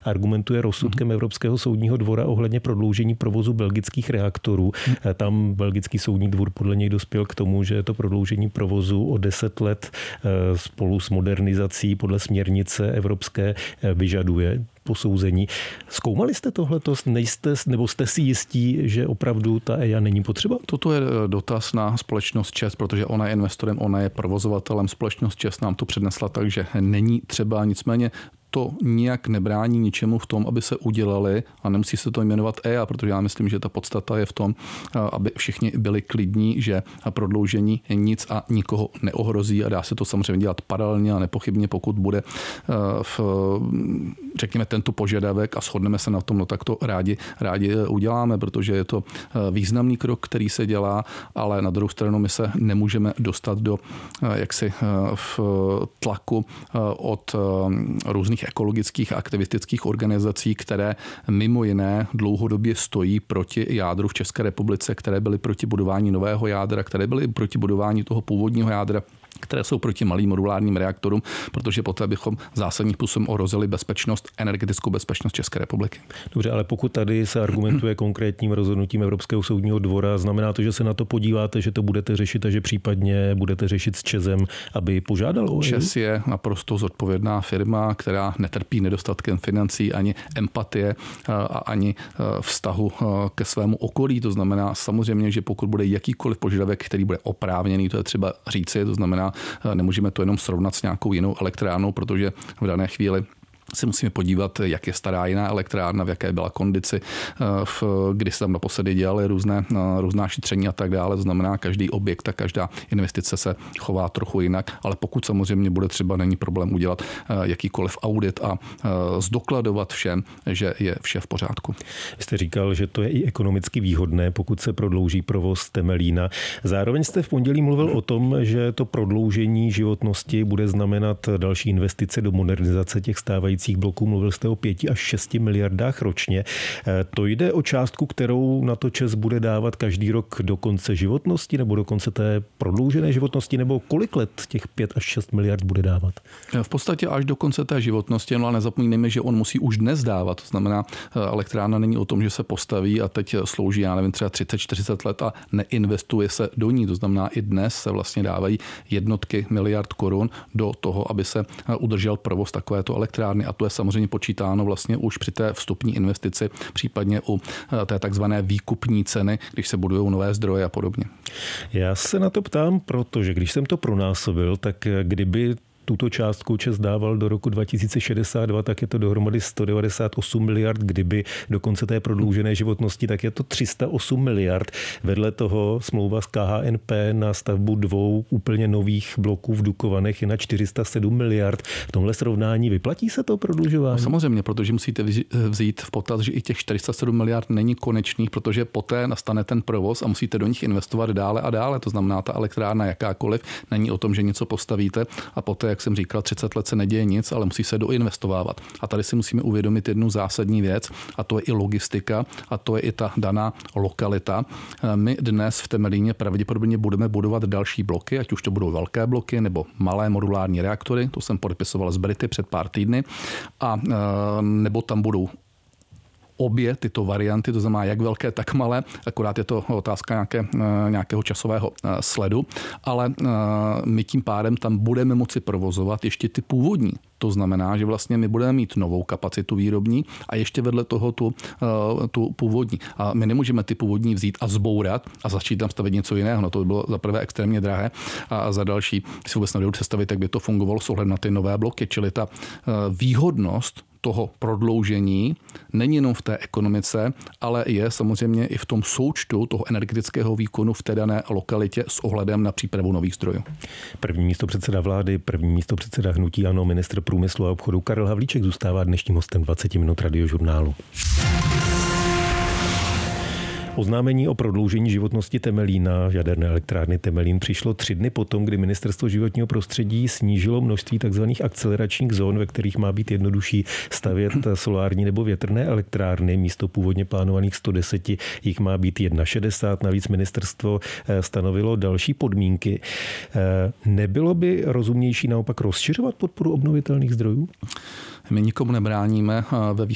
argumentuje rozsudkem Evropského soudního dvora ohledně prodloužení provozu belgických reaktorů. Tam belgický soudní dvůr podle něj dospěl k tomu, že to prodloužení provozu o 10 let spolu s modernizací podle směrnice evropské vyžaduje posouzení. Zkoumali jste tohleto? Nebo jste si jistí, že opravdu ta EIA není potřeba? Toto je dotaz na společnost ČEZ, protože ona je investorem, ona je provozovatelem. Společnost ČEZ nám to přednesla tak, že není třeba, nicméně to nijak nebrání ničemu v tom, aby se udělali, a nemusí se to jmenovat EIA, protože já myslím, že ta podstata je v tom, aby všichni byli klidní, že prodloužení nic a nikoho neohrozí a dá se to samozřejmě dělat paralelně a nepochybně, pokud bude řekněme tento požadavek a shodneme se na tom, no tak to rádi uděláme, protože je to významný krok, který se dělá, ale na druhou stranu my se nemůžeme dostat do jaksi v tlaku od různých ekologických a aktivistických organizací, které mimo jiné dlouhodobě stojí proti jádru v České republice, které byly proti budování nového jádra, které byly proti budování toho původního jádra, které jsou proti malým modulárním reaktorům, protože poté bychom zásadním způsobem ohrozili bezpečnost, energetickou bezpečnost České republiky. Dobře, ale pokud tady se argumentuje konkrétním rozhodnutím Evropského soudního dvora, znamená to, že se na to podíváte, že to budete řešit a že případně budete řešit s ČEZem, aby požádal o ČEZ je naprosto zodpovědná firma, která netrpí nedostatkem financí ani empatie a ani vztahu ke svému okolí. To znamená samozřejmě, že pokud bude jakýkoliv požadavek, který bude oprávněný, to je třeba říci, to znamená, nemůžeme to jenom srovnat s nějakou jinou elektrárnou, protože v dané chvíli si musíme podívat, jak je stará jiná elektrárna, v jaké byla kondici, kdy se tam naposledy dělaly různá šetření a tak dále. To znamená, každý objekt a každá investice se chová trochu jinak, ale pokud samozřejmě bude třeba, není problém udělat jakýkoliv audit a zdokladovat všem, že je vše v pořádku. Vy jste říkal, že to je i ekonomicky výhodné, pokud se prodlouží provoz Temelína. Zároveň jste v pondělí mluvil o tom, že to prodloužení životnosti bude znamenat další investice do modernizace těch stávajících bloků. Mluvil jste o 5 až 6 miliardách ročně. To jde o částku, kterou na to ČEZ bude dávat každý rok do konce životnosti nebo do konce té prodloužené životnosti, nebo kolik let těch 5 až 6 miliard bude dávat? V podstatě až do konce té životnosti, no ale nezapomínejme, že on musí už dnes dávat. To znamená, elektrárna není o tom, že se postaví a teď slouží, já nevím, třeba 30-40 let a neinvestuje se do ní. To znamená, i dnes se vlastně dávají jednotky miliard korun do toho, aby se udržel provoz takovéto elektrárny. A to je samozřejmě počítáno vlastně už při té vstupní investici, případně u té takzvané výkupní ceny, když se budují nové zdroje a podobně. Já se na to ptám, protože když jsem to pronásobil, tak kdyby tuto částku ČEZ dával do roku 2062, tak je to dohromady 198 miliard. Kdyby do konce té prodloužené životnosti, tak je to 308 miliard. Vedle toho smlouva s KHNP na stavbu 2 úplně nových bloků v Dukovanech je na 407 miliard. V tomhle srovnání vyplatí se to prodlužování? No, samozřejmě, protože musíte vzít v potaz, že i těch 407 miliard není konečných, protože poté nastane ten provoz a musíte do nich investovat dále a dále. To znamená, ta elektrárna jakákoliv není o tom, že něco postavíte a poté, jak jsem říkal, 30 let se neděje nic, ale musí se doinvestovávat. A tady si musíme uvědomit jednu zásadní věc, a to je i logistika, a to je i ta daná lokalita. My dnes v Temelíně pravděpodobně budeme budovat další bloky, ať už to budou velké bloky nebo malé modulární reaktory, to jsem podepisoval s Brity před pár týdny, a nebo tam budou obě tyto varianty, to znamená jak velké, tak malé, akorát je to otázka nějakého časového sledu, ale my tím pádem tam budeme moci provozovat ještě ty původní. To znamená, že vlastně my budeme mít novou kapacitu výrobní a ještě vedle toho tu původní. A my nemůžeme ty původní vzít a zbourat a začít tam stavit něco jiného. No to by bylo za prvé extrémně drahé a za další, si vůbec nedovedu představit, jak by to fungovalo s ohledem na ty nové bloky. Čili ta výhodnost toho prodloužení není jenom v té ekonomice, ale je samozřejmě i v tom součtu toho energetického výkonu v té dané lokalitě s ohledem na přípravu nových zdrojů. První místopředseda vlády, první místopředseda hnutí ANO, ministr průmyslu a obchodu Karel Havlíček zůstává dnešním hostem 20 minut Radiožurnálu. Oznámení o prodloužení životnosti Temelína, jaderné elektrárny Temelín, přišlo 3 dny potom, kdy Ministerstvo životního prostředí snížilo množství tzv. Akceleračních zón, ve kterých má být jednodušší stavět solární nebo větrné elektrárny. Místo původně plánovaných 110 jich má být 61. Navíc ministerstvo stanovilo další podmínky. Nebylo by rozumnější naopak rozšiřovat podporu obnovitelných zdrojů? My nikomu nebráníme ve